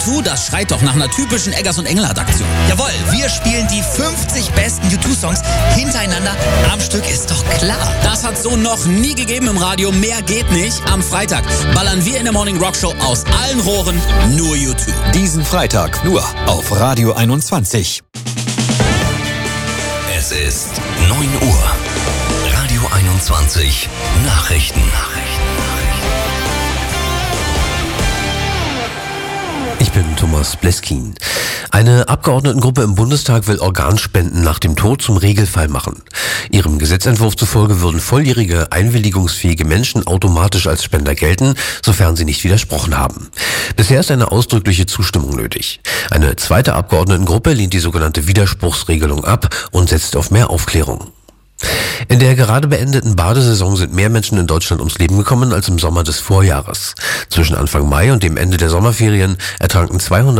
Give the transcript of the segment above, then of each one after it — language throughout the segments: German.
U2, das schreit doch nach einer typischen Eggers und Engelhardt-Aktion. Jawohl, wir spielen die 50 besten U2-Songs hintereinander am Stück, ist doch klar. Das hat's so noch nie gegeben im Radio, mehr geht nicht. Am Freitag ballern wir in der Morning Rock Show aus allen Rohren nur U2. Diesen Freitag nur auf Radio 21. Es ist 9 Uhr. Radio 21 Nachrichten. Ich bin Thomas Bleskin. Eine Abgeordnetengruppe im Bundestag will Organspenden nach dem Tod zum Regelfall machen. Ihrem Gesetzentwurf zufolge würden volljährige, einwilligungsfähige Menschen automatisch als Spender gelten, sofern sie nicht widersprochen haben. Bisher ist eine ausdrückliche Zustimmung nötig. Eine zweite Abgeordnetengruppe lehnt die sogenannte Widerspruchsregelung ab und setzt auf mehr Aufklärung. In der gerade beendeten Badesaison sind mehr Menschen in Deutschland ums Leben gekommen als im Sommer des Vorjahres. Zwischen Anfang Mai und dem Ende der Sommerferien ertranken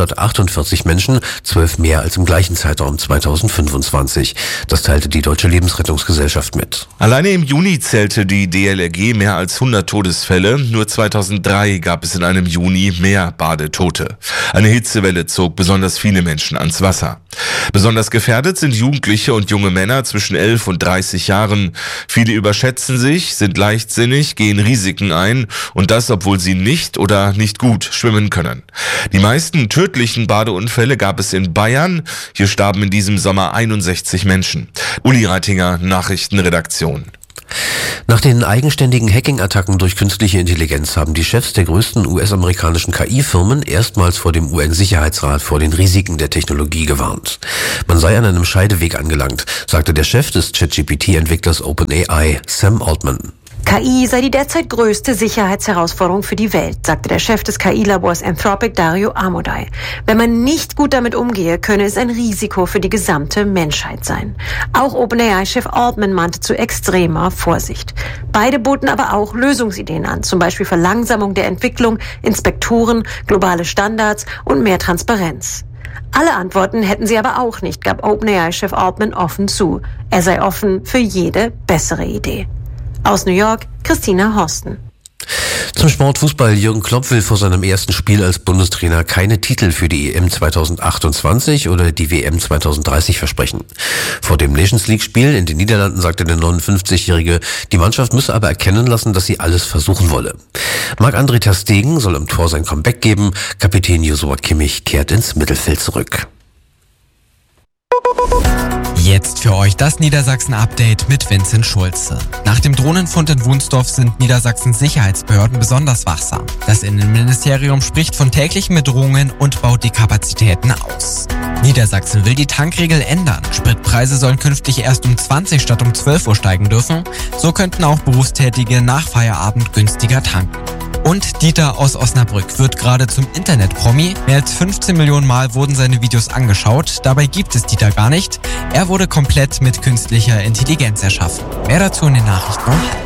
248 Menschen, 12 mehr als im gleichen Zeitraum 2025. Das teilte die Deutsche Lebensrettungsgesellschaft mit. Alleine im Juni zählte die DLRG mehr als 100 Todesfälle. Nur 2003 gab es in einem Juni mehr Badetote. Eine Hitzewelle zog besonders viele Menschen ans Wasser. Besonders gefährdet sind Jugendliche und junge Männer zwischen 11 und 30 Jahren. Viele überschätzen sich, sind leichtsinnig, gehen Risiken ein und das, obwohl sie nicht oder nicht gut schwimmen können. Die meisten tödlichen Badeunfälle gab es in Bayern. Hier starben in diesem Sommer 61 Menschen. Uli Reitinger, Nachrichtenredaktion. Nach den eigenständigen Hacking-Attacken durch künstliche Intelligenz haben die Chefs der größten US-amerikanischen KI-Firmen erstmals vor dem UN-Sicherheitsrat vor den Risiken der Technologie gewarnt. Man sei an einem Scheideweg angelangt, sagte der Chef des ChatGPT-Entwicklers OpenAI, Sam Altman. KI sei die derzeit größte Sicherheitsherausforderung für die Welt, sagte der Chef des KI-Labors Anthropic, Dario Amodei. Wenn man nicht gut damit umgehe, könne es ein Risiko für die gesamte Menschheit sein. Auch OpenAI-Chef Altman mahnte zu extremer Vorsicht. Beide boten aber auch Lösungsideen an, zum Beispiel Verlangsamung der Entwicklung, Inspektoren, globale Standards und mehr Transparenz. Alle Antworten hätten sie aber auch nicht, gab OpenAI-Chef Altman offen zu. Er sei offen für jede bessere Idee. Aus New York, Christina Horsten. Zum Sportfußball. Jürgen Klopp will vor seinem ersten Spiel als Bundestrainer keine Titel für die EM 2028 oder die WM 2030 versprechen. Vor dem Nations League-Spiel in den Niederlanden sagte der 59-Jährige, die Mannschaft müsse aber erkennen lassen, dass sie alles versuchen wolle. Marc-André ter Stegen soll im Tor sein Comeback geben. Kapitän Joshua Kimmich kehrt ins Mittelfeld zurück. Jetzt für euch das Niedersachsen-Update mit Vincent Schulze. Nach dem Drohnenfund in Wunsdorf sind Niedersachsens Sicherheitsbehörden besonders wachsam. Das Innenministerium spricht von täglichen Bedrohungen und baut die Kapazitäten aus. Niedersachsen will die Tankregel ändern. Spritpreise sollen künftig erst um 20 statt um 12 Uhr steigen dürfen. So könnten auch Berufstätige nach Feierabend günstiger tanken. Und Dieter aus Osnabrück wird gerade zum Internet-Promi. Mehr als 15 Millionen Mal wurden seine Videos angeschaut. Dabei gibt es Dieter gar nicht. Er wurde komplett mit künstlicher Intelligenz erschaffen. Mehr dazu in den Nachrichten um halb.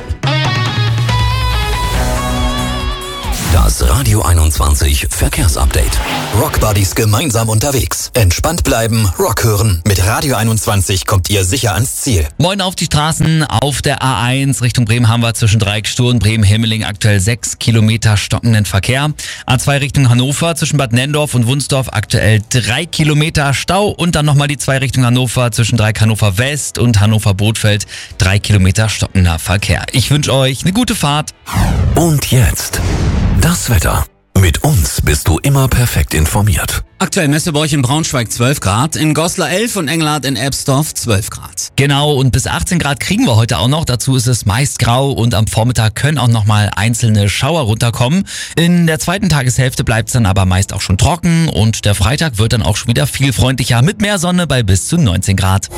Das Radio 21 Verkehrsupdate. Rockbuddies gemeinsam unterwegs. Entspannt bleiben, Rock hören. Mit Radio 21 kommt ihr sicher ans Ziel. Moin auf die Straßen. Auf der A1 Richtung Bremen haben wir zwischen Dreieckstuhl und Bremen-Himmeling aktuell 6 Kilometer stockenden Verkehr. A2 Richtung Hannover zwischen Bad Nenndorf und Wunsdorf aktuell 3 Kilometer Stau. Und dann nochmal die 2 Richtung Hannover zwischen Dreieck Hannover West und Hannover Bothfeld 3 Kilometer stockender Verkehr. Ich wünsche euch eine gute Fahrt. Und jetzt das Wetter. Mit uns bist du immer perfekt informiert. Aktuell Messeburg in Braunschweig 12 Grad, in Goslar 11 und Engelhardt in Ebsdorf 12 Grad. Genau, und bis 18 Grad kriegen wir heute auch noch. Dazu ist es meist grau und am Vormittag können auch nochmal einzelne Schauer runterkommen. In der zweiten Tageshälfte bleibt es dann aber meist auch schon trocken und der Freitag wird dann auch schon wieder viel freundlicher mit mehr Sonne bei bis zu 19 Grad.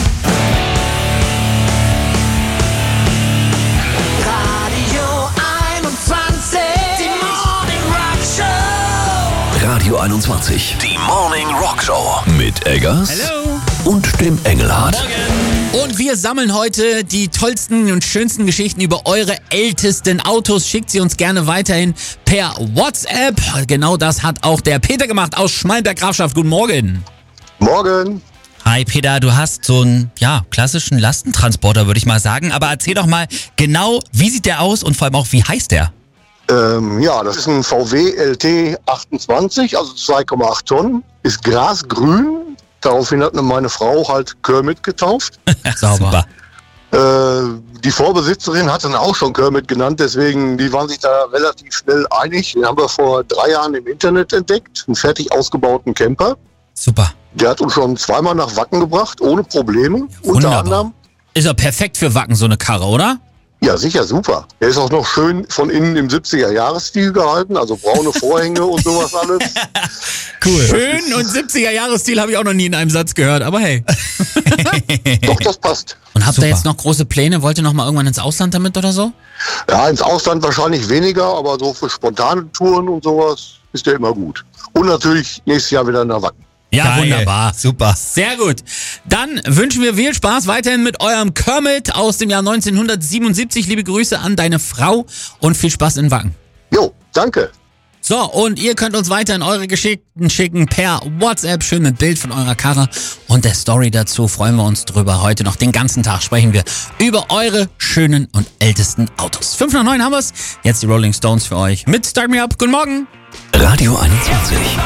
Radio 21, die Morning Rock Show mit Eggers und dem Engelhardt. Morgen. Und wir sammeln heute die tollsten und schönsten Geschichten über eure ältesten Autos. Schickt sie uns gerne weiterhin per WhatsApp. Genau das hat auch der Peter gemacht aus Schmallenberg-Grafschaft. Guten Morgen. Morgen. Hi Peter, du hast so einen klassischen Lastentransporter, würde ich mal sagen. Aber erzähl doch mal genau, wie sieht der aus und vor allem auch, wie heißt der? Ja, das ist ein VW LT 28, also 2,8 Tonnen, ist grasgrün. Daraufhin hat meine Frau halt Kermit getauft. Sauber. Die Vorbesitzerin hat dann auch schon Kermit genannt, deswegen die waren sich da relativ schnell einig. Den haben wir vor 3 Jahren im Internet entdeckt, einen fertig ausgebauten Camper. Super. Der hat uns schon 2-mal nach Wacken gebracht, ohne Probleme. Wunderbar. Unter anderem. Ist ja perfekt für Wacken, so eine Karre, oder? Ja, sicher, super. Der ist auch noch schön von innen im 70er-Jahres-Stil gehalten, also braune Vorhänge und sowas alles. Cool. Schön und 70er-Jahres-Stil habe ich auch noch nie in einem Satz gehört, aber hey. Doch, das passt. Und habt ihr jetzt noch große Pläne? Wollt ihr noch mal irgendwann ins Ausland damit oder so? Ja, ins Ausland wahrscheinlich weniger, aber so für spontane Touren und sowas ist der immer gut. Und natürlich nächstes Jahr wieder nach Wacken. Ja, Geil. wunderbar. Super. Sehr gut. Dann wünschen wir viel Spaß weiterhin mit eurem Kermit aus dem Jahr 1977. Liebe Grüße an deine Frau und viel Spaß in Wacken. Jo, danke. So, und ihr könnt uns weiterhin eure Geschichten schicken per WhatsApp. Schön mit Bild von eurer Karre und der Story dazu. Freuen wir uns drüber. Heute noch den ganzen Tag sprechen wir über eure schönen und ältesten Autos. 5 nach 9 haben wir's. Jetzt die Rolling Stones für euch mit Start Me Up. Guten Morgen. Radio 21.